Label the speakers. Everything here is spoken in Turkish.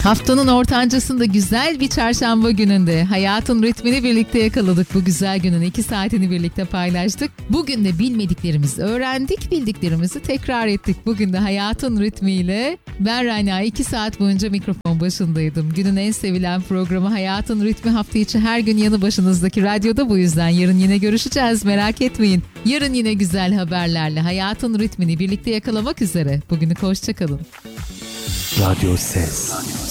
Speaker 1: Haftanın ortancasında güzel bir çarşamba gününde hayatın ritmini birlikte yakaladık. Bu güzel günün 2 saatini birlikte paylaştık. Bugün de bilmediklerimizi öğrendik, bildiklerimizi tekrar ettik. Bugün de hayatın ritmiyle ben Rana 2 saat boyunca mikrofon başındaydım. Günün en sevilen programı Hayatın Ritmi hafta içi her gün yanı başınızdaki radyoda, bu yüzden yarın yine görüşeceğiz, merak etmeyin. Yarın yine güzel haberlerle hayatın ritmini birlikte yakalamak üzere. Bugünlük hoşça kalın.
Speaker 2: Radyo Ses.